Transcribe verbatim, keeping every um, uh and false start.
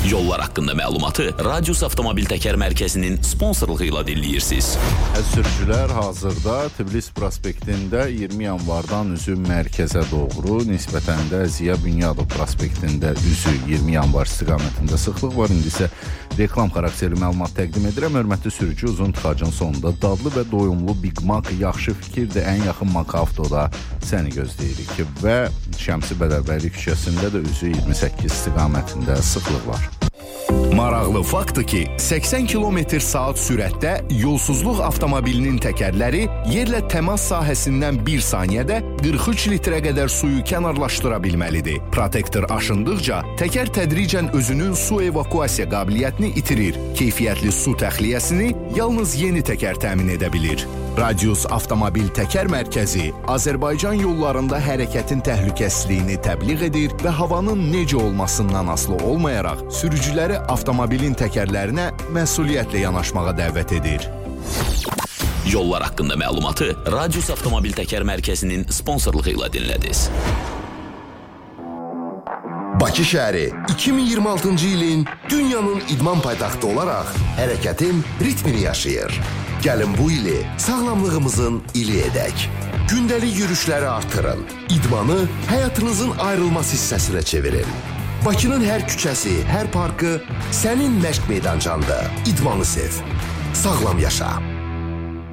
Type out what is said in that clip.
Yollar haqqında məlumatı Radius Avtomobil Təkər Mərkəzinin sponsorluğu ilə dinləyirsiniz. Sürücülər hazırda Tiflis prospektində iyirmi yanvardan üzü mərkəzə doğru, nisbətən də Ziya Bünyadov prospektində üzü iyirmi yanvar istiqamətində sıxlıq var. İndi isə reklam xarakterli məlumat təqdim edirəm. Hörmətli sürücü, uzun tıxacın sonunda dadlı və doyumlu Big Mac yaxşı fikirdir. Ən yaxın Makavtoda səni gözləyirik və Şəmsi Bədərbəyli küçəsində də üzü iyirmi səkkiz istiqamətində sıxlıq var. Maraqlı faktdır ki, səksən kilometr saat sürətdə yolsuzluq avtomobilinin təkərləri yerlə təmas sahəsindən bir saniyədə qırx üç litrə qədər suyu kənarlaşdıra bilməlidir. Protektor aşındıqca təkər tədricən özünün su evakuasiya qabiliyyətini itirir. Keyfiyyətli su təxliyəsini yalnız yeni təkər təmin edə bilir. Radius Avtomobil Təkər Mərkəzi Azərbaycan yollarında hərəkətin təhlükəsizliyini təbliğ edir və havanın necə olmasından asılı olmayaraq sürücüləri avtomobilin təkərlərinə məsuliyyətlə yanaşmağa dəvət edir. Yollar haqqında məlumatı Radius Avtomobil Təkər Mərkəzinin sponsorluğu ilə dinlədiniz. Bakı şəhəri iki min iyirmi altıncı ilin dünyanın idman paytaxtı olaraq hərəkətin ritmini yaşayır. Gəlin bu ili sağlamlığımızın ili edək. Gündəlik yürüşləri artırın. İdmanı həyatınızın ayrılmaz hissəsinə çevirin. Bakının hər küçəsi, hər parkı sənin məşq meydançanda. İdmanı sev. Sağlam yaşa.